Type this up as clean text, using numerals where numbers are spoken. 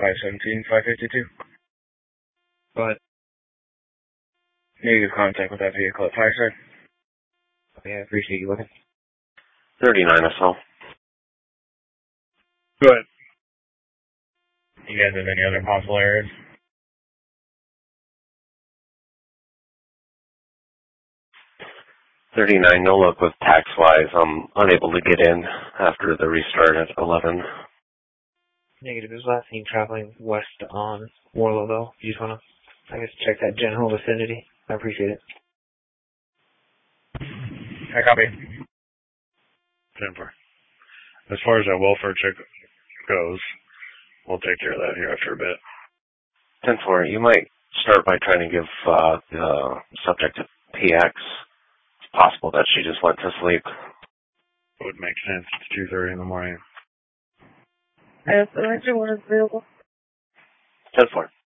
517-552. Go ahead. Negative contact with that vehicle at Fireside. Okay, I appreciate you looking. 39 SL. Go ahead. You guys have any other possible areas? No luck with tax-wise. I'm unable to get in after the restart at 11. Negative. Is last seen traveling west on Warlow, though. You just want to, I guess, check that general vicinity. I appreciate it. I copy. 10-4. As far as that welfare check goes, we'll take care of that here after a bit. 10-4. You might start by trying to give the subject a PX. It's possible that she just went to sleep. Would make sense. It's 2:30 in the morning. Yes, the director was available. 10-4.